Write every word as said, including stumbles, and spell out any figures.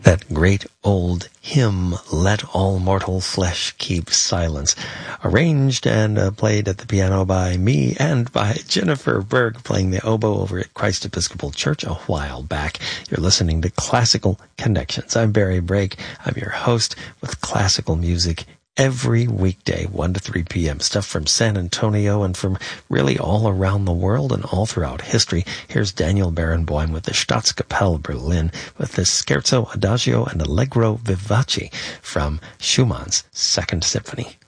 That great old hymn, Let All Mortal Flesh Keep Silence, arranged and uh, played at the piano by me and by Jennifer Berg, playing the oboe over at Christ Episcopal Church a while back. You're listening to Classical Connections. I'm Barry Brake. I'm your host with classical music every weekday, one to three p.m. Stuff from San Antonio and from really all around the world and all throughout history. Here's Daniel Barenboim with the Staatskapelle Berlin with the Scherzo, Adagio, and Allegro Vivace from Schumann's Second Symphony.